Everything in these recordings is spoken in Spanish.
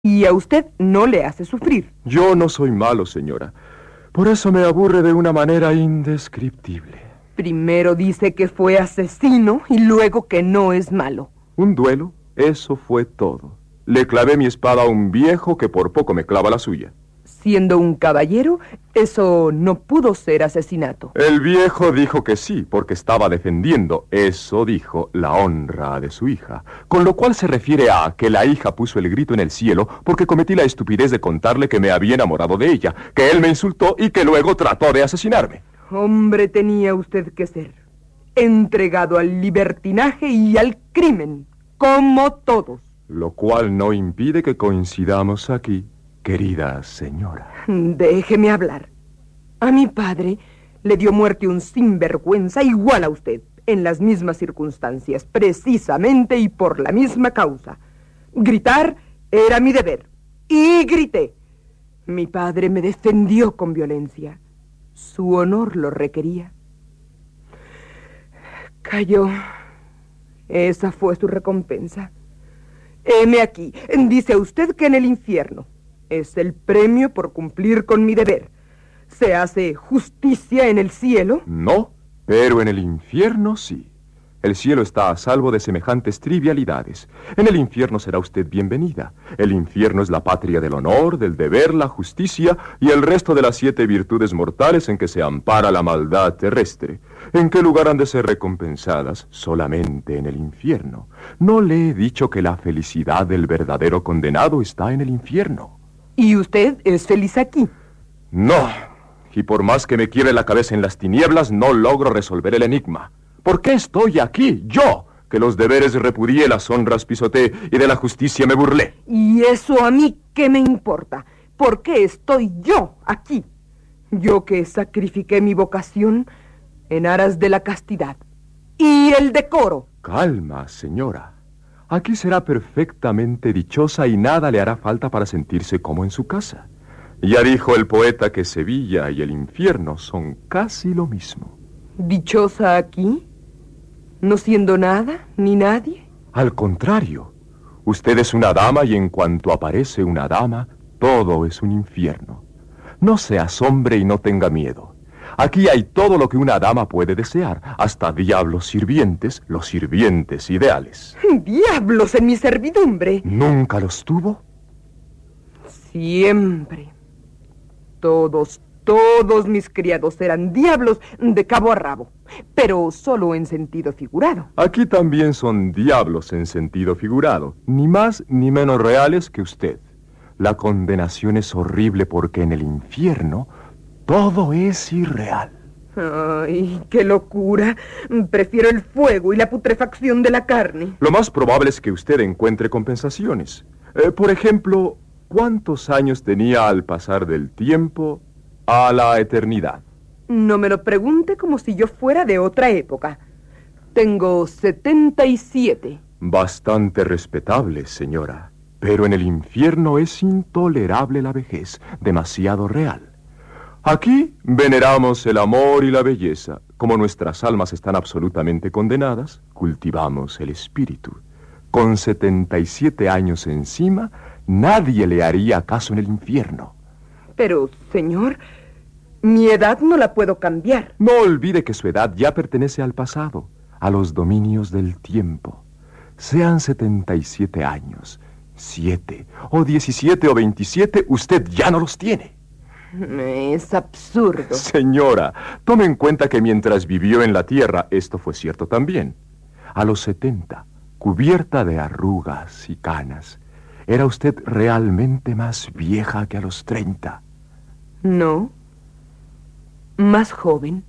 Y a usted no le hace sufrir. Yo no soy malo, señora. Por eso me aburre de una manera indescriptible. Primero dice que fue asesino y luego que no es malo. ¿Un duelo? Eso fue todo. Le clavé mi espada a un viejo que por poco me clava la suya. Siendo un caballero, eso no pudo ser asesinato. El viejo dijo que sí, porque estaba defendiendo, eso dijo, la honra de su hija. Con lo cual se refiere a que la hija puso el grito en el cielo porque cometí la estupidez de contarle que me había enamorado de ella, que él me insultó y que luego trató de asesinarme. Hombre tenía usted que ser. Entregado al libertinaje y al crimen, como todos. Lo cual no impide que coincidamos aquí. Querida señora. Déjeme hablar. A mi padre le dio muerte un sinvergüenza igual a usted, en las mismas circunstancias, precisamente y por la misma causa. Gritar era mi deber, y grité. Mi padre me defendió con violencia. Su honor lo requería. Cayó. Esa fue su recompensa. Heme aquí. Dice usted que en el infierno. Es el premio por cumplir con mi deber. ¿Se hace justicia en el cielo? No, pero en el infierno sí. El cielo está a salvo de semejantes trivialidades. En el infierno será usted bienvenida. El infierno es la patria del honor, del deber, la justicia y el resto de las 7 virtudes mortales en que se ampara la maldad terrestre. ¿En qué lugar han de ser recompensadas? Solamente en el infierno. ¿No le he dicho que la felicidad del verdadero condenado está en el infierno? ¿Y usted es feliz aquí? No, y por más que me quiere la cabeza en las tinieblas, no logro resolver el enigma. ¿Por qué estoy aquí, yo, que los deberes repudié, las honras pisoteé y de la justicia me burlé? ¿Y eso a mí qué me importa? ¿Por qué estoy yo aquí? Yo que sacrifiqué mi vocación en aras de la castidad y el decoro. Calma, señora. Aquí será perfectamente dichosa y nada le hará falta para sentirse como en su casa. Ya dijo el poeta que Sevilla y el infierno son casi lo mismo. ¿Dichosa aquí? ¿No siendo nada ni nadie? Al contrario, usted es una dama y en cuanto aparece una dama, todo es un infierno. No se asombre y no tenga miedo. Aquí hay todo lo que una dama puede desear, hasta diablos sirvientes, los sirvientes ideales. ¡Diablos en mi servidumbre! ¿Nunca los tuvo? Siempre. Todos mis criados eran diablos de cabo a rabo, pero solo en sentido figurado. Aquí también son diablos en sentido figurado, ni más ni menos reales que usted. La condenación es horrible porque en el infierno todo es irreal. ¡Ay, qué locura! Prefiero el fuego y la putrefacción de la carne. Lo más probable es que usted encuentre compensaciones. Por ejemplo, ¿cuántos años tenía al pasar del tiempo a la eternidad? No me lo pregunte como si yo fuera de otra época. Tengo 77. Bastante respetable, señora. Pero en el infierno es intolerable la vejez, demasiado real. Aquí veneramos el amor y la belleza. Como nuestras almas están absolutamente condenadas, cultivamos el espíritu. Con 77 años encima, nadie le haría caso en el infierno. Pero, señor, mi edad no la puedo cambiar. No olvide que su edad ya pertenece al pasado, a los dominios del tiempo. Sean 77 años, 7, o 17 o 27, usted ya no los tiene. Es absurdo. Señora, tome en cuenta que mientras vivió en la tierra, esto fue cierto también. A los 70, cubierta de arrugas y canas, ¿era usted realmente más vieja que a los 30? No, más joven.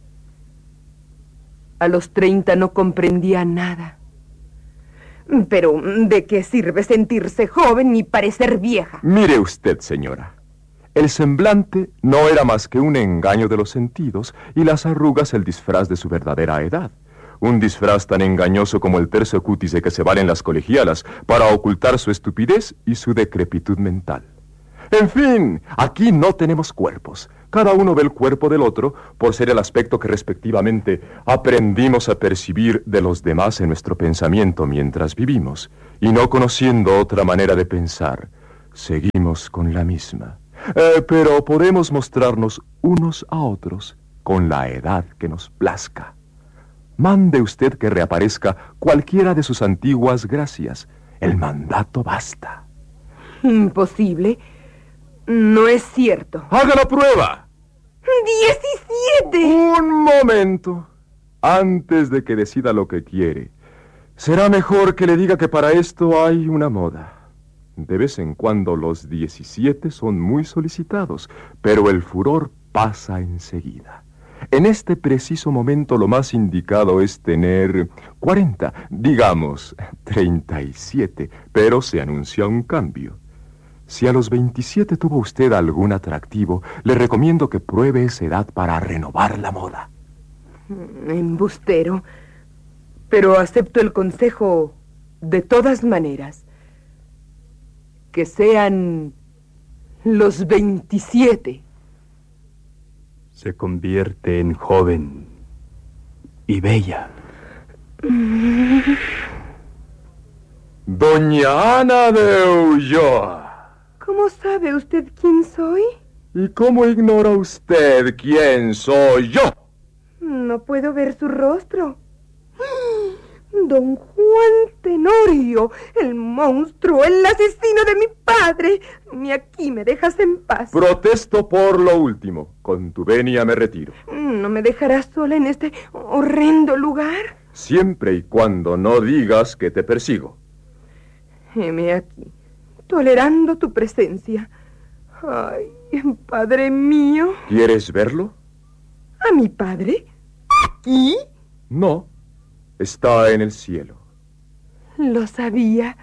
A los 30 no comprendía nada. Pero, ¿de qué sirve sentirse joven y parecer vieja? Mire usted, señora. El semblante no era más que un engaño de los sentidos y las arrugas el disfraz de su verdadera edad. Un disfraz tan engañoso como el terso cutis de que se valen las colegialas para ocultar su estupidez y su decrepitud mental. En fin, aquí no tenemos cuerpos. Cada uno ve el cuerpo del otro por ser el aspecto que respectivamente aprendimos a percibir de los demás en nuestro pensamiento mientras vivimos, y no conociendo otra manera de pensar, seguimos con la misma. Pero podemos mostrarnos unos a otros con la edad que nos plazca. Mande usted que reaparezca cualquiera de sus antiguas gracias. El mandato basta. Imposible. No es cierto. ¡Haga la prueba! 17. Un momento. Antes de que decida lo que quiere, será mejor que le diga que para esto hay una moda. De vez en cuando los 17 son muy solicitados, pero el furor pasa enseguida. En este preciso momento lo más indicado es tener 40, digamos 37, pero se anuncia un cambio. Si a los 27 tuvo usted algún atractivo, le recomiendo que pruebe esa edad para renovar la moda. Embustero. Pero acepto el consejo de todas maneras. Que sean los 27. Se convierte en joven y bella. Doña Ana de Ulloa. ¿Cómo sabe usted quién soy? ¿Y cómo ignora usted quién soy yo? No puedo ver su rostro. Don Juan Tenorio, el monstruo, el asesino de mi padre. Ni aquí me dejas en paz. Protesto por lo último. Con tu venia me retiro. ¿No me dejarás sola en este horrendo lugar? Siempre y cuando no digas que te persigo. Heme aquí, tolerando tu presencia. Ay, padre mío. ¿Quieres verlo? ¿A mi padre? ¿Aquí? No, está en el cielo. Lo sabía.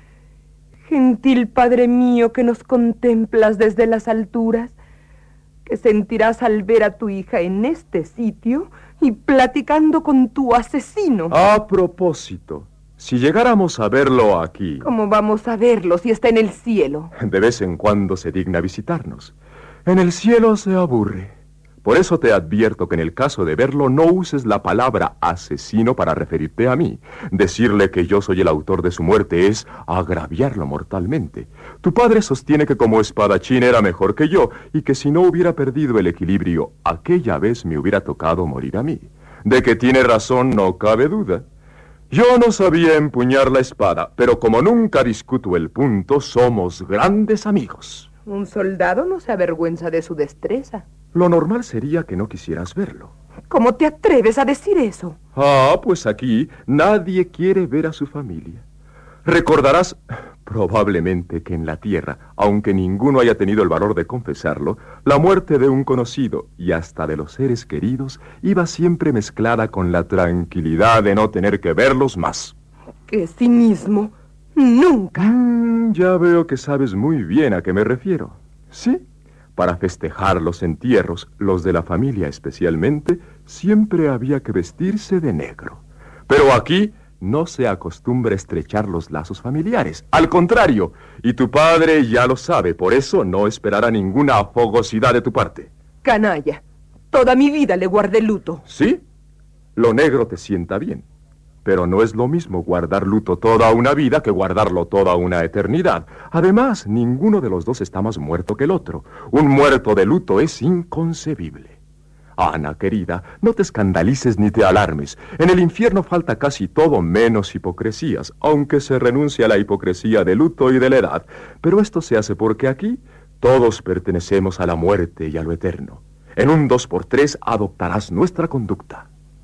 Gentil padre mío que nos contemplas desde las alturas, que sentirás al ver a tu hija en este sitio y platicando con tu asesino. A propósito, si llegáramos a verlo aquí... ¿Cómo vamos a verlo si está en el cielo? De vez en cuando se digna visitarnos. En el cielo se aburre. Por eso te advierto que en el caso de verlo no uses la palabra asesino para referirte a mí. Decirle que yo soy el autor de su muerte es agraviarlo mortalmente. Tu padre sostiene que como espadachín era mejor que yo y que si no hubiera perdido el equilibrio, aquella vez me hubiera tocado morir a mí. De que tiene razón no cabe duda. Yo no sabía empuñar la espada, pero como nunca discuto el punto, somos grandes amigos. Un soldado no se avergüenza de su destreza. Lo normal sería que no quisieras verlo. ¿Cómo te atreves a decir eso? Ah, pues aquí nadie quiere ver a su familia. Recordarás probablemente que en la tierra, aunque ninguno haya tenido el valor de confesarlo, la muerte de un conocido y hasta de los seres queridos iba siempre mezclada con la tranquilidad de no tener que verlos más. ¡Qué cinismo! ¡Nunca! Ya veo que sabes muy bien a qué me refiero. ¿Sí? Para festejar los entierros, los de la familia especialmente, siempre había que vestirse de negro. Pero aquí no se acostumbra estrechar los lazos familiares. Al contrario, y tu padre ya lo sabe, por eso no esperará ninguna fogosidad de tu parte. Canalla, toda mi vida le guardé luto. ¿Sí? Lo negro te sienta bien. Pero no es lo mismo guardar luto toda una vida que guardarlo toda una eternidad. Además, ninguno de los dos está más muerto que el otro. Un muerto de luto es inconcebible. Ana, querida, no te escandalices ni te alarmes. En el infierno falta casi todo menos hipocresías, aunque se renuncia a la hipocresía del luto y de la edad. Pero esto se hace porque aquí todos pertenecemos a la muerte y a lo eterno. En un 2x3 adoptarás nuestra conducta.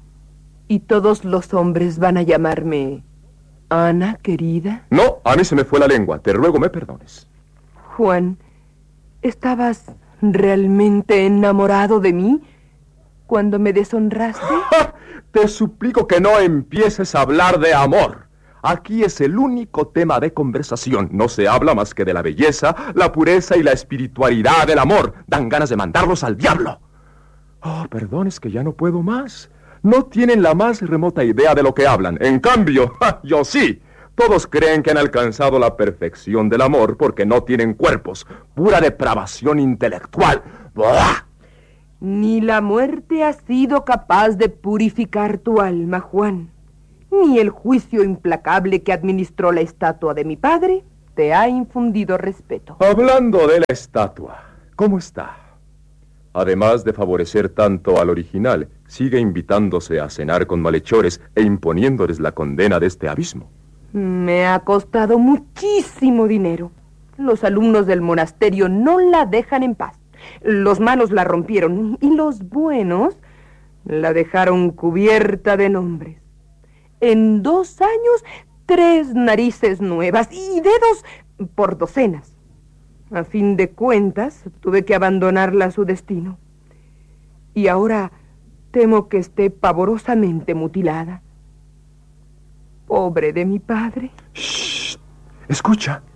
¿Y todos los hombres van a llamarme Ana, querida? No, a mí se me fue la lengua. Te ruego me perdones. Juan, ¿estabas realmente enamorado de mí cuando me deshonraste? Te suplico que no empieces a hablar de amor. Aquí es el único tema de conversación. No se habla más que de la belleza, la pureza y la espiritualidad del amor. Dan ganas de mandarlos al diablo. Oh, perdón, es que ya no puedo más. No tienen la más remota idea de lo que hablan. En cambio, yo sí. Todos creen que han alcanzado la perfección del amor porque no tienen cuerpos. Pura depravación intelectual. ¡Buah! Ni la muerte ha sido capaz de purificar tu alma, Juan. Ni el juicio implacable que administró la estatua de mi padre. te ha infundido respeto. Hablando de la estatua, ¿cómo está? Además de favorecer tanto al original, sigue invitándose a cenar con malhechores e imponiéndoles la condena de este abismo. Me ha costado muchísimo dinero. Los alumnos del monasterio no la dejan en paz. Los malos la rompieron y los buenos la dejaron cubierta de nombres. En 2 años, 3 narices nuevas y dedos por docenas. A fin de cuentas, tuve que abandonarla a su destino. Y ahora temo que esté pavorosamente mutilada. Pobre de mi padre. ¡Shh! Escucha.